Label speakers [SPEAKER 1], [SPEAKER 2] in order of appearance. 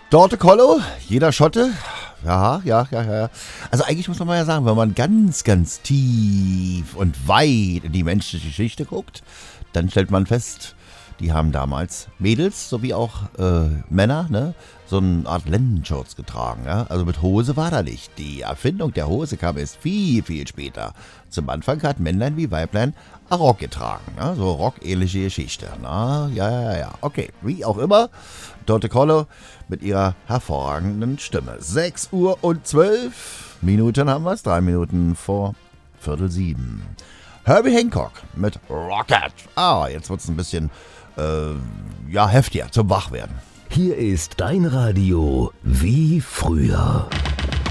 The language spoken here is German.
[SPEAKER 1] Dorte Collo, jeder Schotte. Ja. Also eigentlich muss man mal ja sagen, wenn man ganz, ganz tief und weit in die menschliche Geschichte guckt, dann stellt man fest, die haben damals Mädels sowie auch Männer, ne, so eine Art Lendenshorts getragen. Ja? Also mit Hose war da nicht. Die Erfindung der Hose kam erst viel, viel später. Zum Anfang hat Männlein wie Weiblein Rock getragen. Ne? So rockähnliche Geschichte. Na, ja. Okay, wie auch immer. Dorte Collo mit ihrer hervorragenden Stimme. 6:12 haben wir es. 3 Minuten vor 6:45. Herbie Hancock mit Rocket. Jetzt wird es ein bisschen heftiger zum Wachwerden.
[SPEAKER 2] Hier ist dein Radio wie früher.